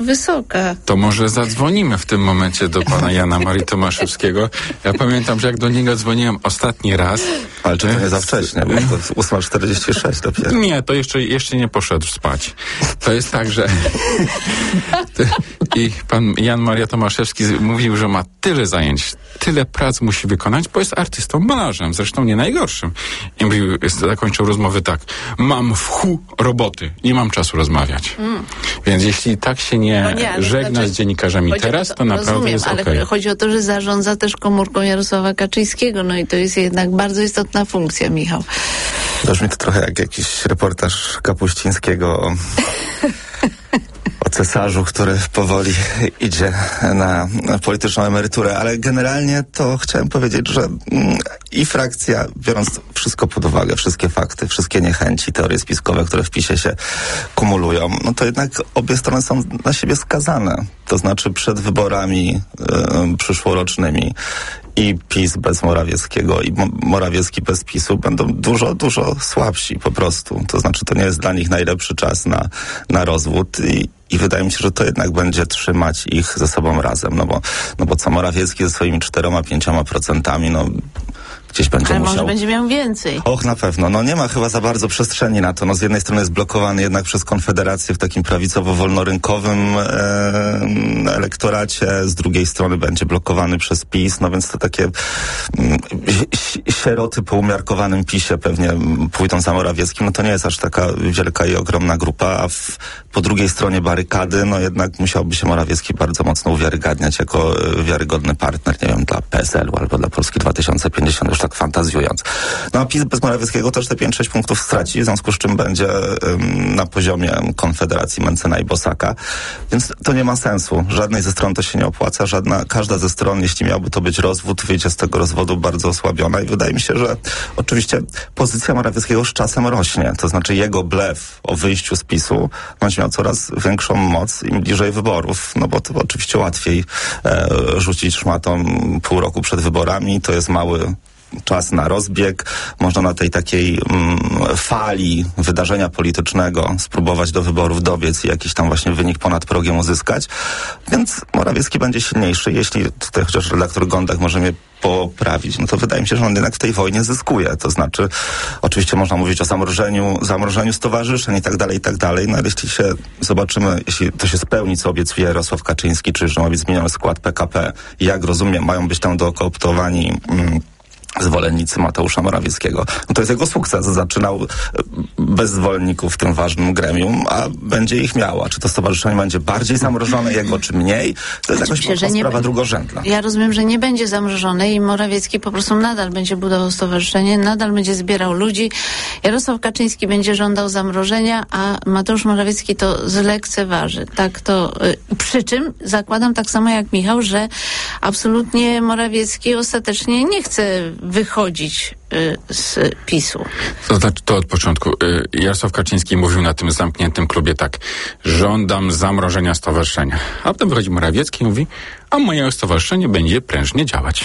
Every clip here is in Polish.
wysoka. To może zadzwonimy w tym momencie do pana Jana Marii Tomaszewskiego. Ja pamiętam, że jak do niego dzwoniłem ostatni raz... Ale czy to nie za wcześnie, bo to 8:46 dopiero. Nie, to jeszcze nie poszedł spać. To jest tak, że... I pan Jan Maria Tomaszewski mówił, że ma tyle zajęć, tyle prac musi wykonać, bo jest artystą, malarzem, zresztą nie najgorszym. I mówił, zakończył rozmowy tak: mam roboty, nie mam czasu rozmawiać. Więc jeśli tak się nie żegna z dziennikarzami teraz, to naprawdę rozumiem, jest okej. Ale chodzi o to, że zarządza też komórką Jarosława Kaczyńskiego, no i to jest jednak bardzo istotna funkcja, Michał. Brzmi to trochę jak jakiś reportaż Kapuścińskiego o cesarzu, który powoli idzie na polityczną emeryturę, ale generalnie to chciałem powiedzieć, że i frakcja, biorąc wszystko pod uwagę, wszystkie fakty, wszystkie niechęci, teorie spiskowe, które w PiS-ie się kumulują, no to jednak obie strony są na siebie skazane. To znaczy przed wyborami przyszłorocznymi i PiS bez Morawieckiego i Morawiecki bez PiS-u będą dużo, dużo słabsi po prostu. To znaczy to nie jest dla nich najlepszy czas na rozwód i wydaje mi się, że to jednak będzie trzymać ich ze sobą razem, no bo co Morawiecki ze swoimi 4-5%, no gdzieś będzie musiał... może będzie miał więcej. Och, na pewno. No nie ma chyba za bardzo przestrzeni na to. No z jednej strony jest blokowany jednak przez Konfederację w takim prawicowo-wolnorynkowym elektoracie, z drugiej strony będzie blokowany przez PiS, no więc to takie sieroty po umiarkowanym PiS-ie pewnie pójdą za Morawieckim. No to nie jest aż taka wielka i ogromna grupa, a po drugiej stronie barykady, no jednak musiałby się Morawiecki bardzo mocno uwiarygadniać jako wiarygodny partner, nie wiem, dla PSL-u albo dla Polski 2050, już tak fantazjując. No a PiS bez Morawieckiego też te 5-6 punktów straci, w związku z czym będzie na poziomie Konfederacji, Mencyna i Bosaka. Więc to nie ma sensu. Żadnej ze stron to się nie opłaca. Każda ze stron, jeśli miałby to być rozwód, wyjdzie z tego rozwodu bardzo osłabiona i wydaje mi się, że oczywiście pozycja Morawieckiego z czasem rośnie. To znaczy jego blef o wyjściu z PiS-u będzie miał coraz większą moc im bliżej wyborów. No bo to oczywiście łatwiej rzucić szmatą pół roku przed wyborami. To jest mały czas na rozbieg. Można na tej takiej fali wydarzenia politycznego spróbować do wyborów dobiec i jakiś tam właśnie wynik ponad progiem uzyskać. Więc Morawiecki będzie silniejszy. Jeśli tutaj chociaż redaktor Gądek może mnie poprawić, no to wydaje mi się, że on jednak w tej wojnie zyskuje. To znaczy, oczywiście można mówić o zamrożeniu stowarzyszeń i tak dalej, no ale jeśli się zobaczymy, jeśli to się spełni, co obiecuje Jarosław Kaczyński, czyli że ma być zmieniony skład PKP i jak rozumiem, mają być tam dokooptowani zwolennicy Mateusza Morawieckiego. No to jest jego sukces. Zaczynał bez zwolenników w tym ważnym gremium, a będzie ich miał. A czy to stowarzyszenie będzie bardziej zamrożone jego, czy mniej? To jest jakaś sprawa drugorzędna. Ja rozumiem, że nie będzie zamrożone i Morawiecki po prostu nadal będzie budował stowarzyszenie, nadal będzie zbierał ludzi. Jarosław Kaczyński będzie żądał zamrożenia, a Mateusz Morawiecki to zlekceważy. Tak to, przy czym zakładam tak samo jak Michał, że absolutnie Morawiecki ostatecznie nie chce wychodzić z PiS-u. To znaczy, to od początku. Jarosław Kaczyński mówił na tym zamkniętym klubie tak: żądam zamrożenia stowarzyszenia. A potem wychodzi Morawiecki i mówi: a moje stowarzyszenie będzie prężnie działać.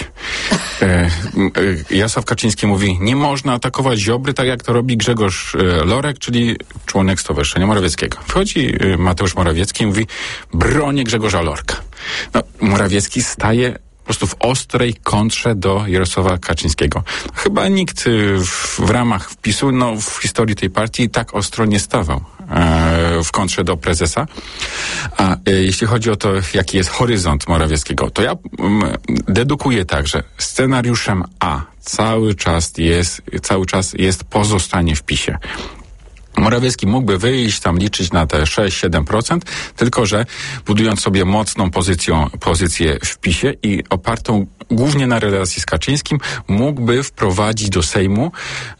Jarosław Kaczyński mówi: nie można atakować Ziobry, tak jak to robi Grzegorz Lorek, czyli członek Stowarzyszenia Morawieckiego. Wchodzi Mateusz Morawiecki i mówi: bronię Grzegorza Lorka. No, Morawiecki staje po prostu w ostrej kontrze do Jarosława Kaczyńskiego. Chyba nikt w ramach PiS-u, w historii tej partii tak ostro nie stawał w kontrze do prezesa. A jeśli chodzi o to, jaki jest horyzont Morawieckiego, to ja dedukuję tak, że scenariuszem A cały czas jest pozostanie w PiS-ie. Morawiecki mógłby wyjść, tam liczyć na te 6-7%, tylko że budując sobie mocną pozycję w PiS-ie i opartą głównie na relacji z Kaczyńskim, mógłby wprowadzić do Sejmu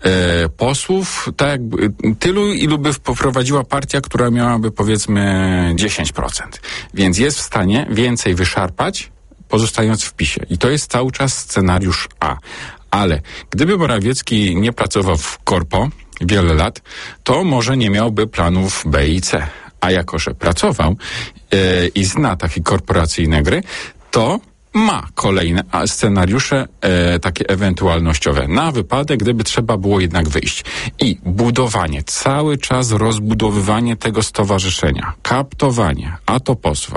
posłów tak jakby tylu, ilu by wprowadziła partia, która miałaby powiedzmy 10%. Więc jest w stanie więcej wyszarpać, pozostając w PiS-ie. I to jest cały czas scenariusz A. Ale gdyby Morawiecki nie pracował w korpo wiele lat, to może nie miałby planów B i C. A jako że pracował i zna takie korporacyjne gry, to ma kolejne scenariusze takie ewentualnościowe na wypadek, gdyby trzeba było jednak wyjść. I budowanie, cały czas rozbudowywanie tego stowarzyszenia, kaptowanie, a to posłów,